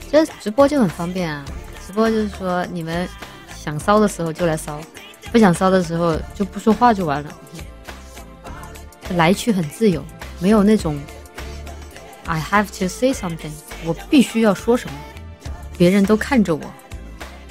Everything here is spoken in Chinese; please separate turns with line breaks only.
这直播就很方便啊，直播就是说你们想骚的时候就来骚，不想骚的时候就不说话就完了，来去很自由，没有那种 I have to say something， 我必须要说什么，别人都看着我。